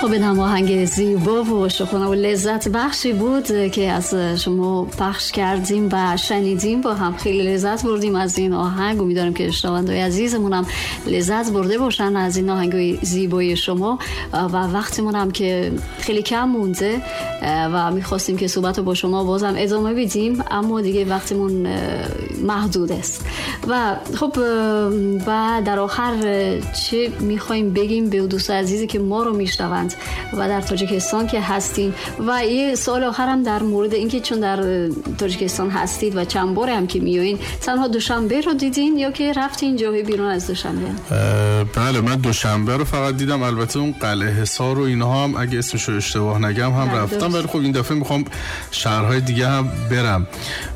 خب هماهنگ زیبا و شخونا و لذت بخشی بود که از شما پخش کردیم و شنیدیم. با هم خیلی لذت بردیم از این آهنگ. امیدوارم که شنونده‌های عزیزمون هم لذت برده باشن از این آهنگ‌های زیبای شما. و وقتمون هم که خیلی کم مونده و می‌خواستیم که صحبت رو با شما بازم ادامه بدیم، اما دیگه وقتمون محدود است. و خب و در آخر چه می‌خوایم بگیم به دوستان عزیزی که ما رو میشنوند و در تاجیکستان که هستین؟ و یه سوال آخرم در مورد اینکه چون در تاجیکستان هستید و چند بار هم که میایین، تنها دوشنبه رو دیدین یا که رفتین جای بیرون از دوشنبه؟ بله، من دوشنبه رو فقط دیدم. البته اون قلعه حصار و اینها هم اگه اسمش رو اشتباه نگم هم رفتم، ولی خب این دفعه میخوام شهرهای دیگه هم برم.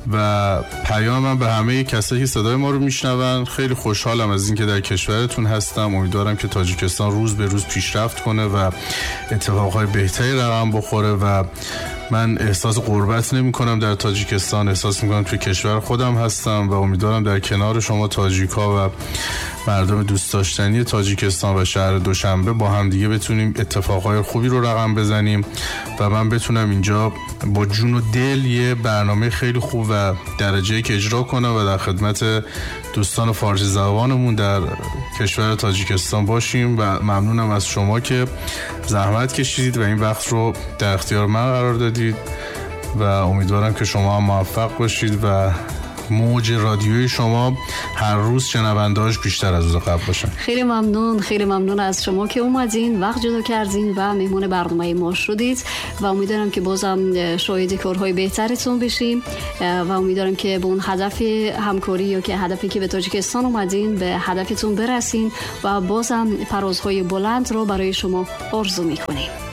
و پیامم به همه کسایی که صدای ما رو میشنون، خیلی خوشحالم از اینکه در کشورتون هستم. امیدوارم که تاجیکستان روز به روز پیشرفت کنه و اتفاقهای بهتری رقم بخوره. و من احساس غربت نمی کنم در تاجیکستان، احساس می کنم توی کشور خودم هستم و امیدوارم در کنار شما تاجیکا و مردم دوست داشتنی تاجیکستان و شهر دوشنبه با هم دیگه بتونیم اتفاقهای خوبی رو رقم بزنیم و من بتونم اینجا با جون و دل یه برنامه خیلی خوب و درجه‌ای که اجرا کنم و در خدمت دوستان فارسی زبانمون در کشور تاجیکستان باشیم. و ممنونم از شما که زحمت کشیدید و این وقت رو در اختیار من قرار دادید و امیدوارم که شما هم موفق باشید و موج رادیوی شما هر روز شنونده‌هاش بیشتر از روز قبل باشن. خیلی ممنون از شما که اومدین، وقت جدا کردین و مهمون برنامه ما شدید و امیدوارم که بازم شاهد کارهای بهترتون بشیم و امیدوارم که به اون هدف همکاری یا که هدفی که به تاجیکستان اومدین به هدفتون برسین و بازم پروازهای بلند رو برای شما آرزو میکنیم.